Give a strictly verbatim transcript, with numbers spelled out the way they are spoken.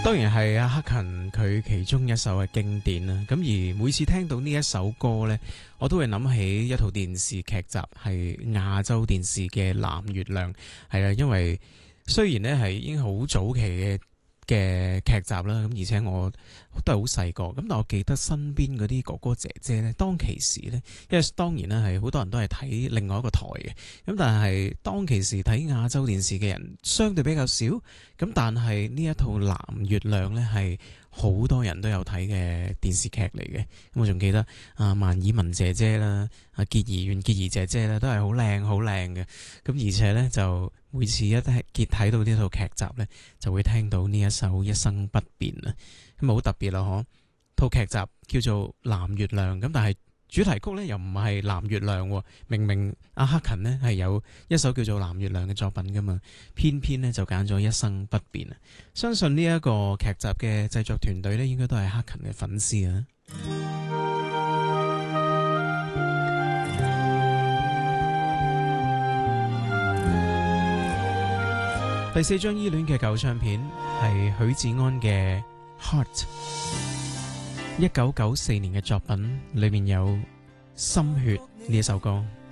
當然係阿克勤佢其中一首嘅經典啦。咁而每次聽到呢一首歌呢，我都會諗起一套電視劇集，係亞洲電視嘅《藍月亮》。係啦，因為雖然呢係已經好早期嘅嘅劇集啦，咁而且我都係好細個，咁但我記得身邊嗰啲哥哥姐姐呢，當其時呢，因為當然啦係好多人都係睇另外一個台嘅，咁但係當其時睇亞洲電視嘅人相對比較少，咁但係呢一套《藍月亮》呢，係好多人都有睇嘅電視劇嚟嘅。咁我仲記得啊萬綺雯姐姐啦，啊潔兒袁潔儀姐姐咧都係好靚好靚嘅，咁而且呢，就每次一睇睇到呢套劇集呢，就會聽到呢一首《一生不變》啊，咁好特別咯嗬。套劇集叫做《藍月亮》，咁但係主題曲呢又唔係藍月亮，明明阿克勤呢係有一首叫做《藍月亮》嘅作品噶嘛，偏偏呢就揀咗《一生不變》啊。相信呢一個劇集嘅製作團隊呢，應該都係克勤嘅粉絲啊。第四張依戀嘅舊唱片係許志安嘅《Heart》，一九九四年嘅作品，裏面有《心血》呢一首歌。